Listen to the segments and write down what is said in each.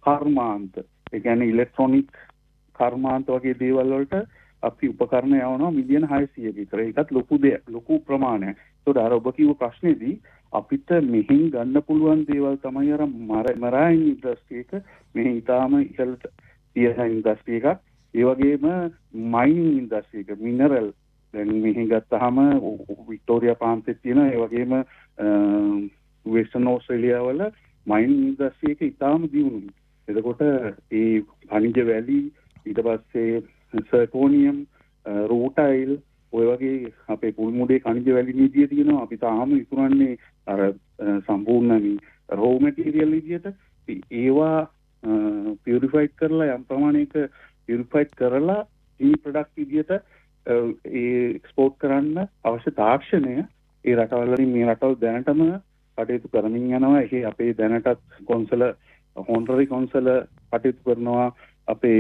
කර්මාන්ත. ඒ කියන්නේ ඉලෙක්ට්‍රොනික කර්මාන්ත වගේ දේවල් වලට අපි උපකරණ යවනවා මිලියන 600 විතර. ඒකත් ලොකු ප්‍රමාණයක්. ඒකට අර ඔබ කිව්ව ප්‍රශ්නේදී අපිට මෙහෙන් ගන්න පුළුවන් දේවල් තමයි අර මරයින් ඉන්ඩස්ට්‍රි එක මෙහි ඊටාම ඉහළට තියෙන ඉන්ඩස්ට්‍රි එකක්. ඒ වගේම මයිනින් ඉන්ඩස්ට්‍රි එක මිනරල් දැන් මෙහි ගත්තාම වික්ටෝරියා ප්‍රාන්තයේ තියෙන ඒ වගේම වෙස්ටර්න් ඕස්ට්‍රේලියා වල මයිනින් ඉන්ඩස්ට්‍රි එක ඊටාම දියුණුයි. එතකොට ඒ ඛනිජ වැලි ඊට පස්සේ සර්කෝනියම් රූටයිල් ඔය වගේ අපේ කුල්මුඩේ ඛනිජ වැලි නිදිය තියෙනවා. අපි තාම විකුණන්නේ අර සම්පූර්ණ රෝ මැටීරියල් විදියට. ඒවා පියුරිෆයිඩ් කරලා යම් ප්‍රමාණයක පියුරිෆයිඩ් කරලා ඊ ප්‍රොඩක්ට් විදියට ඒ එක්ස්පෝර්ට් කරන්න අවශ්‍ය තාක්ෂණය ඒ රටවල් වලින් මේ රටවල් දැනටම කටයුතු කරමින් යනවා. ඒකේ අපේ දැනටත් කොන්සල හොනරරි කොන්සල කටයුතු කරනවා අපේ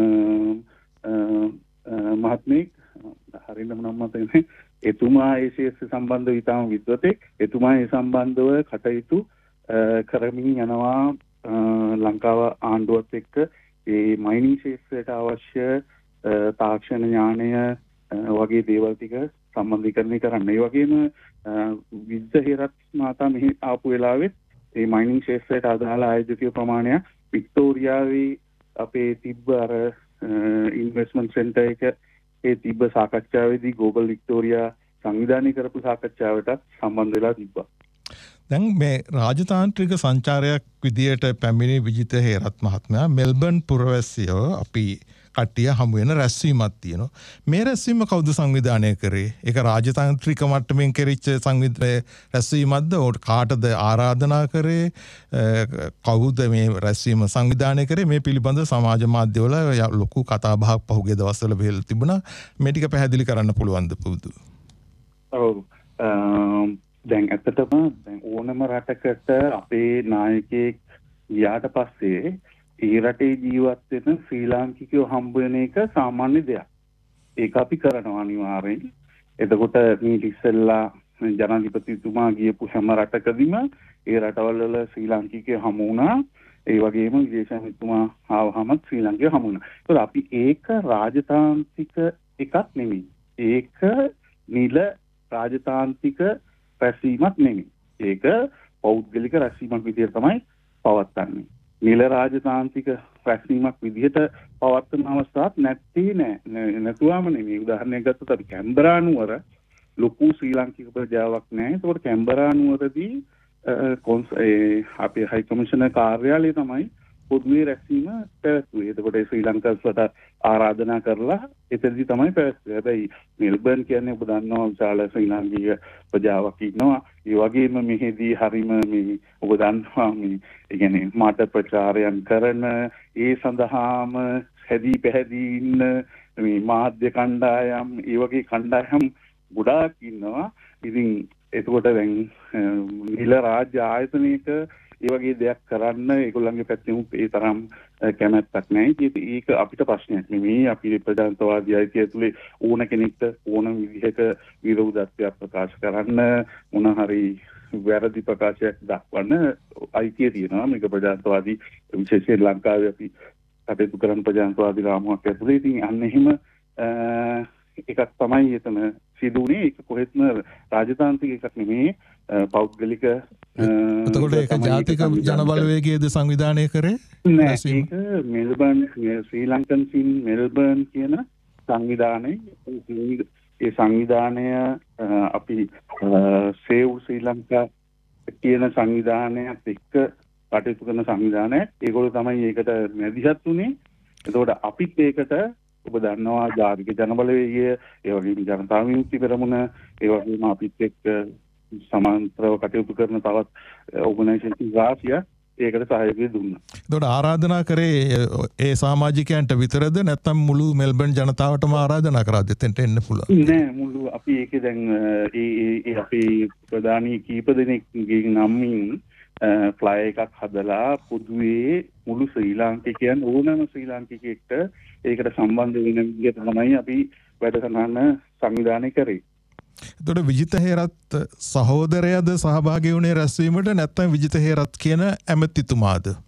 මහත්මයෙක් හරියටම නම් මතක එතුමා ඒ ශේෂ්ත්‍ර සම්බන්ධව ඉතාම විද්වතෙක්. එතුමා ඒ සම්බන්ධව කටයුතු කරමින් යනවා ලංකාව ආණ්ඩුවත් එක්ක ඒ මයිනින් ශේෂ්ත්‍රයට අවශ්‍ය තාක්ෂණ ඥානය වගේ දේවල් ටික සම්බන්ධීකරණය කරන්න. ඒ වගේම විද්ද හේරත් මාතා මෙහි ආපු වෙලාවෙත් ඒ මයිනින් ශේෂ්ත්‍රයට අදාළ ආයෝජකීය ප්‍රමාණයක් වික්ටෝරියාවේ අපේ තිබ්බ අර ඉන්වෙස්ට්මන්ට් සෙන්ටර් එක ඒ තිබ්බ සාකච්ඡාවේදී ග්ලෝබල් වික්ටෝරියා සංවිධානය කරපු සාකච්ඡාවට සම්බන්ධ වෙලා තිබ්බා. දැන් මේ රාජතාන්ත්‍රික සංචාරයක් විදියට පැමිණි විජිත හේරත් මහත්මයා මෙල්බර්න් පුරවැසියෝ අපි කට්ටිය හමු වෙන රැස්වීමක් තියෙනවා. මේ රැස්වීම කවුද සංවිධානය කරේ? ඒක රාජතාන්ත්‍රික මට්ටමින් කෙරිච්ච රැස්වීමක්ද? කාටද ආරාධනා කරේ? කවුද මේ රැස්වීම සංවිධානය කරේ? මේ පිළිබඳ සමාජ මාධ්‍යවල ලොකු කතා බහක් පහුගිය දවස්වල වෙලා තිබුණා. මේ ටික පැහැදිලි කරන්න පුළුවන්ද පුදු? ඔව්. දැන් ඇත්තටම දැන් ඕනම රටකට අපේ නායකයෙක් ගියාට පස්සේ ඒ රටේ ජීවත් වෙන ශ්‍රී ලාංකිකයෝ හම්බ වෙන එක සාමාන්‍ය දෙයක්. ඒක අපි කරනවා අනිවාර්යෙන්. එතකොට මේ ඉස්සෙල්ලා ජනාධිපතිතුමා ගියපු හැම රටකදීම ඒ රටවල වල ශ්‍රී ලාංකිකයෝ හමු වුණා. ඒ වගේම විදේශ ඇමතිතුමා ආවහම ශ්‍රී ලාංකිකයෝ හමු වුණා. ඒත් අපි ඒක රාජතාන්ත්‍රික එකක් නෙමෙයි. ඒක නිල රාජතාන්ත්‍රික රැස්වීමක් නෙමෙයි. ඒක පෞද්ගලික රැස්වීමක් විදිහට තමයි පවත්වන්නේ. නිල රාජතාන්ත්‍රික රැස්වීමක් විදිහට පවත්වන අවස්ථාවක් නැතුවම නෙමෙයි. උදාහරණයක් ගත්තොත් අපි කැම්බරා නුවර ලොකු ශ්‍රී ලාංකික ප්‍රජාවක් නැහැ. ඒකට කැම්බරා නුවරදී අපේ හයි කමිෂනර් කාර්යාලය තමයි පොදුවේ රැස්වීම පැවැත්වුවේ. එතකොට ශ්‍රී ලංකාවට ආරාධනා කරලා එතනදී තමයි පැවැත්වුවේ. හැබැයි මෙල්බර්න් කියන්නේ ඔබ දන්නවා විශාල ශ්‍රී ලාංකික ප්‍රජාවක් ඉන්නවා. ඒ වගේම මෙහිදී හරීම මේ ඔබ දන්නවා මේ ඒ කියන්නේ මට ප්‍රචාරයන් කරන ඒ සඳහාම හැදී පැහැදී ඉන්න මේ මාධ්‍ය කණ්ඩායම් ඒ වගේ කණ්ඩායම් ගොඩාක් ඉන්නවා. ඉතින් එතකොට දැන් නිල රාජ්‍ය ආයතනයක ඒ වගේ දෙයක් කරන්න ඒගොල්ලන්ගේ පැත්තෙම ඒ තරම් කැමැත්තක් නැහැ. ඒක අපිට ප්‍රශ්නයක් නෙමෙයි. අපි ප්‍රජාතන්ත්‍රවාදී අයිතිය ඇතුලේ ඕන කෙනෙක්ට ඕන විදිහක විරෝධත්වයක් ප්‍රකාශ කරන්න මොන හරි වැරදි ප්‍රකාශයක් දක්වන්න අයිතිය තියෙනවා. මේක ප්‍රජාතන්ත්‍රවාදී විශේෂයෙන් ලංකාවේ අපි කටයුතු කරන ප්‍රජාතන්ත්‍රවාදී රාමුවක් ඇතුලේ. ඉතින් අන්න එහෙම එකක් තමයි එතන සිදුුනේ. ඒක කොහෙත්ම රාජතාන්ත්‍රික එකක් නෙමෙයි. පෞද්ගලික එතකොට ඒක ජාතික ජනබලවේගයේද සංවිධානය කරේ? නෑ, ඒක මෙල්බර්න් ශ්‍රී ලංකන් සින් මෙල්බර්න් කියන සංවිධානය. ඒ සංවිධානය අපි සේව් ශ්‍රී ලංකා කියන සංවිධානයත් එක්ක කටයුතු කරන සංවිධානයක්. ඒගොල්ලෝ තමයි ඒකට මැදිහත් වුණේ. එතකොට අපිත් ඒකට ඔබ දන්නවා ජාතික ජනබලවේගය, ඒ වගේම ජනතා විමුක්ති පෙරමුණ, ඒ වගේම අපිත් එක්ක සමාන්තරව කටයුතු කරන තවත් ඕගනයිසේෂන් රාශියක් ඒකට සහයෝගය දුන්නා. එතකොට ආරාධනා කරේ ඒ සමාජිකයන්ට විතරද නැත්නම් මුළු මෙල්බර්න් ජනතාවටම ආරාධනා කරාද එතෙන්ට එන්න පුළුවන්? නෑ, මුළු අපි ඒකේ දැන් ඒ අපේ ප්‍රධානී කීප දෙනෙක්ගේ නමින් ෆ්ලයර් එකක් හදලා පොදුවේ මුළු ශ්‍රී ලාංකිකයන් ඕනම ශ්‍රී ලාංකිකයෙක්ට ඒකට සම්බන්ධ වෙන විදිහට තමයි අපි වැඩසටහන සංවිධානය කරේ. එතකොට විජිත හේරත් සහෝදරයාද සහභාගී වුණේ රැස්වීමට නැත්නම් විජිත හේරත් කියන ඇමතිතුමාද?